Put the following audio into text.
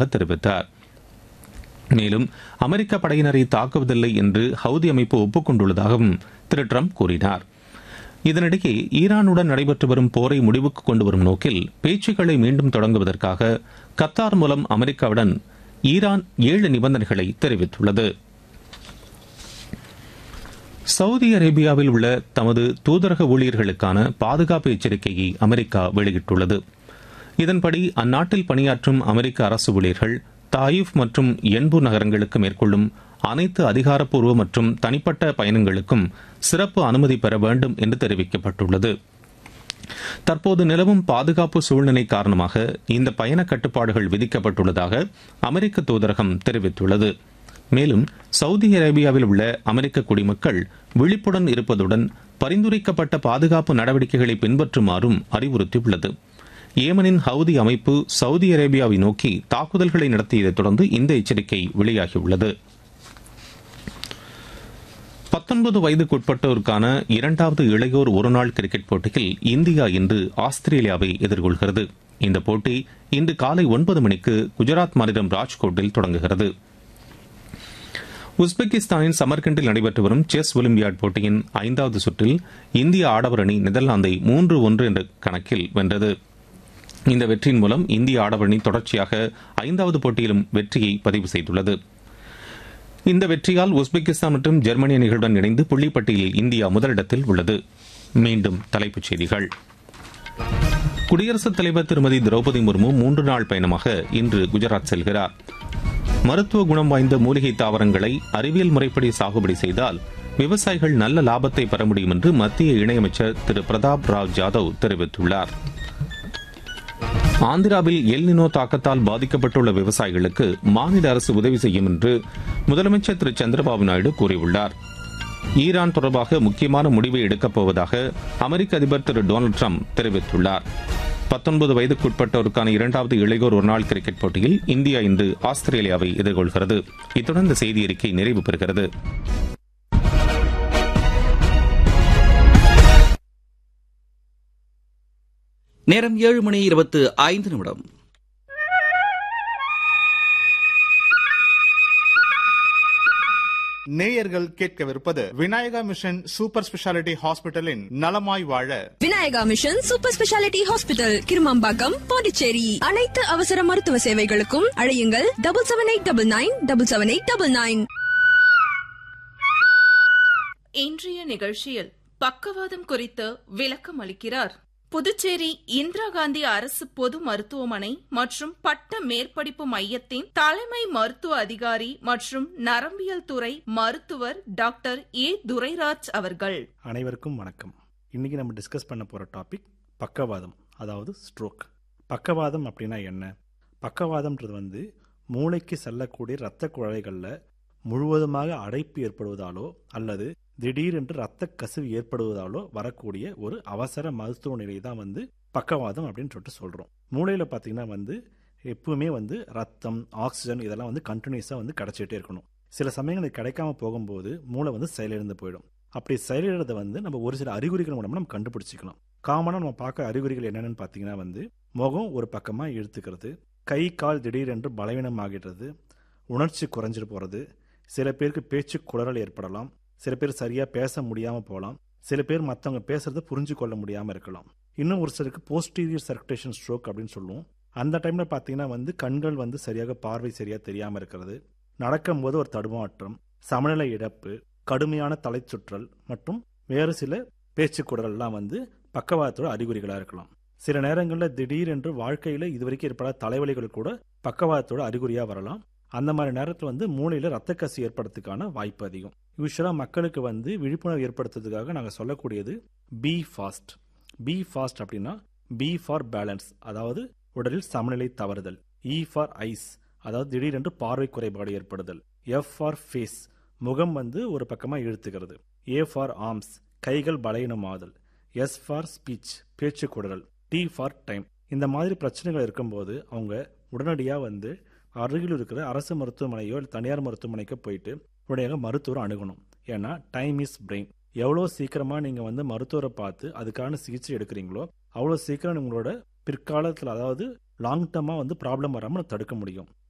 கொண்டுள்ளதாக தெரிவித்தார். மேலும் அமெரிக்க படையினரை தாக்குவதில்லை என்று ஹவுதி அமைப்பு ஒப்புக்கொண்டுள்ளதாகவும் திரு ட்ரம்ப் கூறினார். இதனிடையே ஈரானுடன் நடைபெற்று வரும் போரை முடிவுக்கு கொண்டு வரும் நோக்கில் பேச்சுக்களை மீண்டும் தொடங்குவதற்காக கத்தார் மூலம் அமெரிக்காவுடன் ஈரான் 7 நிபந்தனைகளை தெரிவித்துள்ளது. சவுதி அரேபியாவில் உள்ள தமது தூதரக ஊழியர்களுக்கான பாதுகாப்பு எச்சரிக்கையை அமெரிக்கா வெளியிட்டுள்ளது. இதன்படி அந்நாட்டில் பணியாற்றும் அமெரிக்க அரசு ஊழியர்கள் தாயிஃப் மற்றும் என்பூர் நகரங்களுக்கு மேற்கொள்ளும் அனைத்து அதிகாரப்பூர்வ மற்றும் தனிப்பட்ட பயணங்களுக்கும் சிறப்பு அனுமதி பெற வேண்டும் என்று தெரிவிக்கப்பட்டுள்ளது. தற்போது நிலவும் பாதுகாப்பு சூழ்நிலை காரணமாக இந்த பயண கட்டுப்பாடுகள் விதிக்கப்பட்டுள்ளதாக அமெரிக்க தூதரகம் தெரிவித்துள்ளது. மேலும் சவுதி அரேபியாவில் உள்ள அமெரிக்க குடிமக்கள் விழிப்புடன் இருப்பதுடன் பரிந்துரைக்கப்பட்ட பாதுகாப்பு நடவடிக்கைகளை பின்பற்றுமாறும் அறிவுறுத்தியுள்ளது. ஏமனின் ஹவுதி அமைப்பு சவுதி அரேபியாவை நோக்கி தாக்குதல்களை நடத்தியதைத் தொடர்ந்து இந்த எச்சரிக்கை வெளியாகியுள்ளது. 19 வயதுக்குட்பட்டோருக்கான 2வது இளையோர் ஒருநாள் கிரிக்கெட் போட்டியில் இந்தியா இன்று ஆஸ்திரேலியாவை எதிர்கொள்கிறது. இந்த போட்டி இன்று காலை 9 மணிக்கு குஜராத் மாநிலம் ராஜ்கோட்டில் தொடங்குகிறது. உஸ்பெகிஸ்தானின் சமர்கண்டில் நடைபெற்று வரும் செஸ் ஒலிம்பியாட் போட்டியின் 5வது சுற்றில் இந்திய ஆடவர் அணி நெதர்லாந்தை 3-1 என்ற கணக்கில் வென்றது. இந்த வெற்றியின் மூலம் இந்திய ஆடவர் அணி தொடர்ச்சியாக 5வது போட்டியிலும் வெற்றியை பதிவு செய்துள்ளது. இந்த வெற்றியால் உஸ்பெகிஸ்தான் மற்றும் ஜெர்மனி அணிகளுடன் இணைந்து புள்ளிப்பட்டியலில் இந்தியா முதலிடத்தில் உள்ளது. மீண்டும் தலைப்புச் செய்திகள். குடியரசுத் தலைவர் திருமதி திரௌபதி முர்மு 3 நாள் பயணமாக இன்று குஜராத் செல்கிறார். மருத்துவ குணம் வாய்ந்த மூலிகை தாவரங்களை அறிவியல் முறைப்படி சாகுபடி செய்தால் விவசாயிகள் நல்ல லாபத்தை பெற முடியும் என்று மத்திய இணையமைச்சர் திரு பிரதாப் ராவ் ஜாதவ் தெரிவித்துள்ளார். ஆந்திராவில் எல்னினோ தாக்கத்தால் பாதிக்கப்பட்டுள்ள விவசாயிகளுக்கு மாநில அரசு உதவி செய்யும் என்று முதலமைச்சர் திரு சந்திரபாபு நாயுடு கூறியுள்ளார். ஈரான் தொடர்பாக முக்கியமான முடிவை எடுக்கப் போவதாக அமெரிக்க அதிபர் திரு டொனால்டு ட்ரம்ப் தெரிவித்துள்ளார். 19 வயதுக்குட்பட்டோருக்கான 2வது இளையோர் ஒருநாள் கிரிக்கெட் போட்டியில் இந்தியா இன்று ஆஸ்திரேலியாவை எதிர்கொள்கிறது. இத்துடன் இந்த செய்தி அறிக்கை நிறைவு பெறுகிறது. நேரம் 7:25. நேயர்கள் கேட்கவிருப்பது விநாயகா மிஷன் சூப்பர் ஸ்பெஷாலிட்டி ஹாஸ்பிட்டலின் நலமாய் வாழ. Vinayaka mission super speciality hospital, Kirumampakkam, Pondicherry. அனைத்து அவசர மருத்துவ சேவைகளுக்கும் அழையுங்கள் 7789778999. இன்றைய நிகழ்ச்சியில் பக்கவாதம் குறித்து விளக்கம் அளிக்கிறார் புதுச்சேரி இந்திரா காந்தி அரசு பொது மருத்துவமனை மற்றும் பட்ட மேற்படிப்பு மையத்தின் தலைமை மருத்துவ அதிகாரி மற்றும் நரம்பியல் துறை மருத்துவர் டாக்டர் ஏ துரைராஜ் அவர்கள். அனைவருக்கும் வணக்கம். இன்னைக்கு நம்ம டிஸ்கஸ் பண்ண போற டாபிக் பக்கவாதம், அதாவது ஸ்ட்ரோக். பக்கவாதம் அப்படின்னா என்ன? பக்கவாதம்ன்றது மூளைக்கு செல்லக்கூடிய இரத்த குழாய்களில் முழுவதுமாக அடைப்பு ஏற்படுவதாலோ அல்லது திடீரென்று இரத்த கசிவு ஏற்படுவதாலோ வரக்கூடிய ஒரு அவசர மருத்துவ நிலை தான் பக்கவாதம் அப்படின்னு சொல்றோம். மூளையில் பார்த்தீங்கன்னா எப்பவுமே ரத்தம், ஆக்சிஜன் இதெல்லாம் கண்டினியூஸாக கிடைச்சிட்டே இருக்கணும். சில சமயங்கள் கிடைக்காம போகும்போது மூளை செயலிழந்து போயிடும். அப்படி செயலிழந்த நம்ம ஒரு சில அறிகுறிகள் மூலமா நம்ம கண்டுபிடிச்சிக்கலாம். காமனாக நம்ம பார்க்குற அறிகுறிகள் என்னென்னு பார்த்தீங்கன்னா முகம் ஒரு பக்கமாக இழுத்துக்கிறது, கை கால் திடீரென்று பலவீனமாகிடுறது, உணர்ச்சி குறைஞ்சிட்டு போகிறது, சில பேருக்கு பேச்சு குளறல் ஏற்படலாம், சில பேர் சரியா பேச முடியாம போகலாம், சில பேர் மற்றவங்க பேசுறதை புரிஞ்சு கொள்ள முடியாம இருக்கலாம். இன்னும் ஒரு சிலருக்கு போஸ்டீரியர் சர்க்குலேஷன் ஸ்ட்ரோக் அப்படின்னு சொல்லுவோம். அந்த டைம்ல பாத்தீங்கன்னா கண்கள் சரியாக பார்வை சரியா தெரியாம இருக்கிறது, நடக்கும் போது ஒரு தடுமாற்றம், சமநிலை இழப்பு, கடுமையான தலை சுற்றல் மற்றும் வேறு சில பேச்சு குடல்லாம் பக்கவாதத்தோட அறிகுறிகளா இருக்கலாம். சில நேரங்களில் திடீரென்று வாழ்க்கையில இதுவரைக்கும் ஏற்படாத தலைவலிகள் கூட பக்கவாதத்தோட அறிகுறியா வரலாம். அந்த மாதிரி நேரத்தில் மூளையில ரத்த கசி ஏற்படுறதுக்கான வாய்ப்பு அதிகம். யூஸ்வலா மக்களுக்கு விழிப்புணர்வு ஏற்படுத்துறதுக்காக நாங்கள் சொல்லக்கூடியது பி ஃபாஸ்ட். பி ஃபாஸ்ட் அப்படின்னா பி ஃபார் பேலன்ஸ், அதாவது உடலில் சமநிலை தவறுதல். இ ஃபார் ஐஸ், அதாவது திடீரென்று பார்வை குறைபாடு ஏற்படுதல். எஃப் ஃபார் ஃபேஸ், முகம் ஒரு பக்கமாக இழுத்துக்கிறது. ஏ ஃபார் ஆர்ம்ஸ், கைகள் பலவீனமாதல். எஸ் ஃபார் ஸ்பீச், பேச்சு குடறல். D for time. இந்த மாதிரி பிரச்சனைகள் இருக்கும்போது அவங்க உடனடியாக அருகில் இருக்கிற அரசு மருத்துவமனையோ இல்லை தனியார் மருத்துவமனைக்கோ போயிட்டு உடனடியாக மருத்துவரை அணுகணும். ஏன்னா டைம் இஸ் பிரெயின். எவ்வளோ சீக்கிரமாக நீங்கள் மருத்துவரை பார்த்து அதுக்கான சிகிச்சை எடுக்கிறீங்களோ அவ்வளோ சீக்கிரம் உங்களோட பிற்காலத்தில், அதாவது லாங் டர்மாக ப்ராப்ளம் வராமல் தடுக்க முடியும்.